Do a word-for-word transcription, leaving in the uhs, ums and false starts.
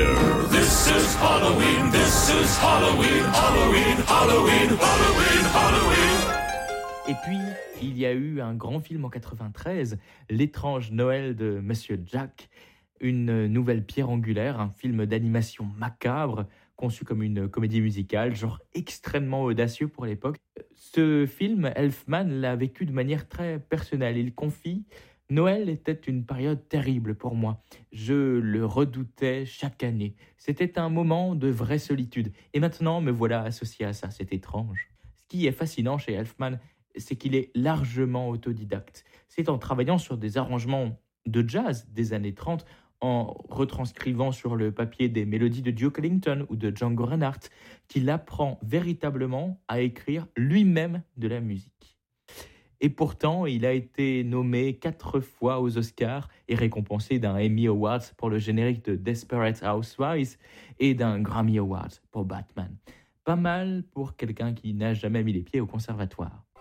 year. This is Halloween, this is Halloween, Halloween, Halloween, Halloween, Halloween. Et puis, il y a eu un grand film en quatre-vingt-treize, L'étrange Noël de Monsieur Jack, une nouvelle pierre angulaire, un film d'animation macabre, conçu comme une comédie musicale, genre extrêmement audacieux pour l'époque. Ce film, Elfman l'a vécu de manière très personnelle. Il confie « Noël était une période terrible pour moi. Je le redoutais chaque année. C'était un moment de vraie solitude. Et maintenant, me voilà associé à ça. C'est étrange. » Ce qui est fascinant chez Elfman, c'est qu'il est largement autodidacte. C'est en travaillant sur des arrangements de jazz des années trente, en retranscrivant sur le papier des mélodies de Duke Ellington ou de Django Reinhardt, qu'il apprend véritablement à écrire lui-même de la musique. Et pourtant, il a été nommé quatre fois aux Oscars et récompensé d'un Emmy Award pour le générique de Desperate Housewives et d'un Grammy Award pour Batman. Pas mal pour quelqu'un qui n'a jamais mis les pieds au conservatoire.